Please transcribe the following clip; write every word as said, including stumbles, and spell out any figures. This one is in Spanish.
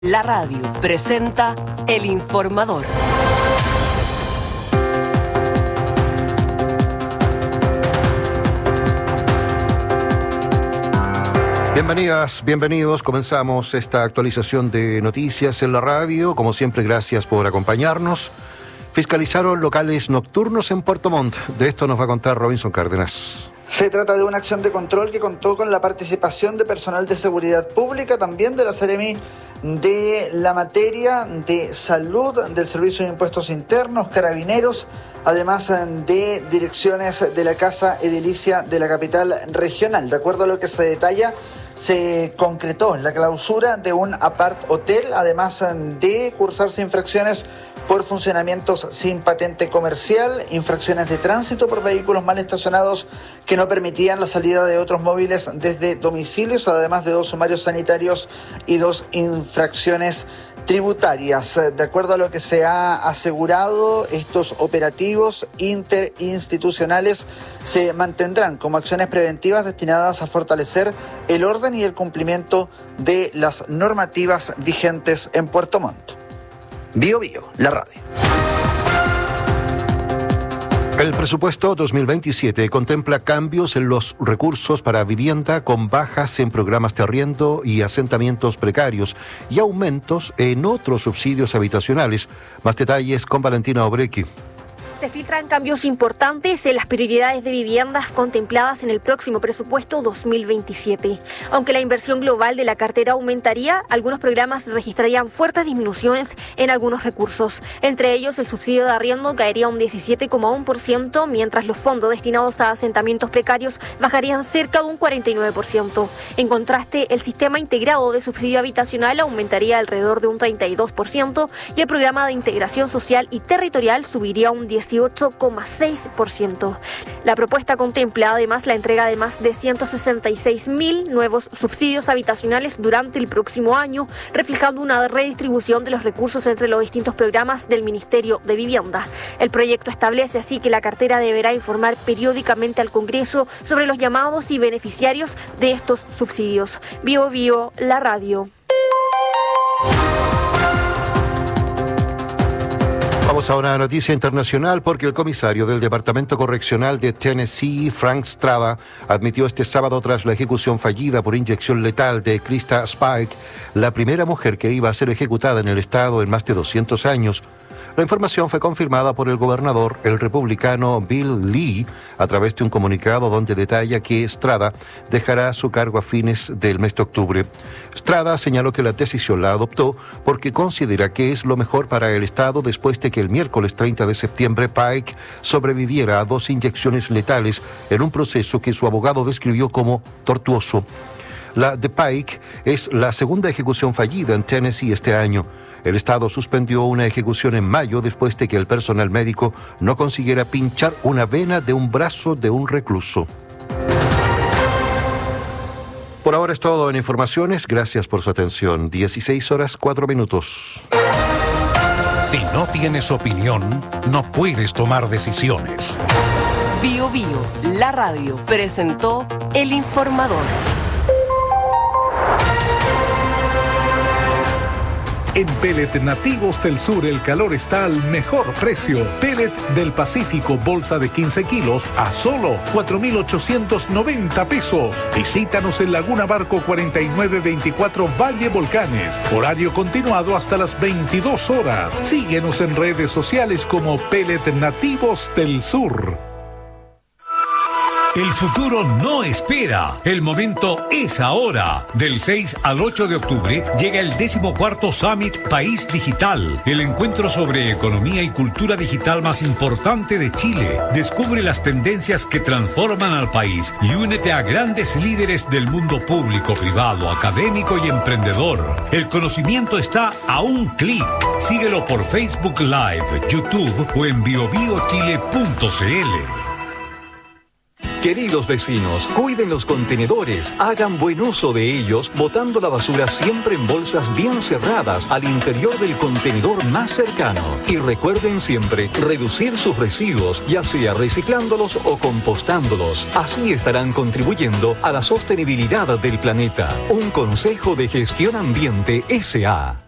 La radio presenta El Informador. Bienvenidas, bienvenidos. Comenzamos esta actualización de noticias en la radio. Como siempre, gracias por acompañarnos. Fiscalizaron locales nocturnos en Puerto Montt. De esto nos va a contar Robinson Cárdenas. Se trata de una acción de control que contó con la participación de personal de seguridad pública, también de la Seremi de la materia de salud, del Servicio de Impuestos Internos, Carabineros, además de direcciones de la Casa Edilicia de la capital regional. De acuerdo a lo que se detalla, se concretó la clausura de un apart hotel, además de cursarse infracciones por funcionamientos sin patente comercial, infracciones de tránsito por vehículos mal estacionados que no permitían la salida de otros móviles desde domicilios, además de dos sumarios sanitarios y dos infracciones tributarias. De acuerdo a lo que se ha asegurado, estos operativos interinstitucionales se mantendrán como acciones preventivas destinadas a fortalecer el orden y el cumplimiento de las normativas vigentes en Puerto Montt. Bio Bio, la radio. El presupuesto dos mil veintisiete contempla cambios en los recursos para vivienda con bajas en programas de arriendo y asentamientos precarios y aumentos en otros subsidios habitacionales. Más detalles con Valentina Obrequi. Se filtran cambios importantes en las prioridades de viviendas contempladas en el próximo presupuesto dos mil veintisiete. Aunque la inversión global de la cartera aumentaría, algunos programas registrarían fuertes disminuciones en algunos recursos. Entre ellos, el subsidio de arriendo caería un diecisiete coma uno por ciento, mientras los fondos destinados a asentamientos precarios bajarían cerca de un cuarenta y nueve por ciento. En contraste, el sistema integrado de subsidio habitacional aumentaría alrededor de un treinta y dos por ciento y el programa de integración social y territorial subiría un dieciocho coma seis por ciento. La propuesta contempla además la entrega de más de ciento sesenta y seis mil nuevos subsidios habitacionales durante el próximo año, reflejando una redistribución de los recursos entre los distintos programas del Ministerio de Vivienda. El proyecto establece así que la cartera deberá informar periódicamente al Congreso sobre los llamados y beneficiarios de estos subsidios. Bio Bio, la radio. Vamos a una noticia internacional porque el comisario del Departamento Correccional de Tennessee, Frank Strada, admitió este sábado tras la ejecución fallida por inyección letal de Krista Spike, la primera mujer que iba a ser ejecutada en el estado en más de doscientos años. La información fue confirmada por el gobernador, el republicano Bill Lee, a través de un comunicado donde detalla que Strada dejará su cargo a fines del mes de octubre. Strada señaló que la decisión la adoptó porque considera que es lo mejor para el Estado después de que el miércoles treinta de septiembre Pike sobreviviera a dos inyecciones letales en un proceso que su abogado describió como tortuoso. La de Pike es la segunda ejecución fallida en Tennessee este año. El Estado suspendió una ejecución en mayo después de que el personal médico no consiguiera pinchar una vena de un brazo de un recluso. Por ahora es todo en informaciones. Gracias por su atención. dieciséis horas, cuatro minutos. Si no tienes opinión, no puedes tomar decisiones. Bio Bio, la radio presentó El Informador. En Pellet Nativos del Sur el calor está al mejor precio. Pellet del Pacífico, bolsa de quince kilos a solo cuatro mil ochocientos noventa pesos. Visítanos en Laguna Barco cuarenta y nueve veinticuatro Valle Volcanes. Horario continuado hasta las veintidós horas. Síguenos en redes sociales como Pellet Nativos del Sur. El futuro no espera. El momento es ahora. Del seis al ocho de octubre llega el decimocuarto Summit País Digital, el encuentro sobre economía y cultura digital más importante de Chile. Descubre las tendencias que transforman al país y únete a grandes líderes del mundo público, privado, académico y emprendedor. El conocimiento está a un clic. Síguelo por Facebook Live, YouTube o en bio bio chile punto c l. Queridos vecinos, cuiden los contenedores, hagan buen uso de ellos, botando la basura siempre en bolsas bien cerradas al interior del contenedor más cercano. Y recuerden siempre reducir sus residuos, ya sea reciclándolos o compostándolos. Así estarán contribuyendo a la sostenibilidad del planeta. Un consejo de Gestión Ambiente S A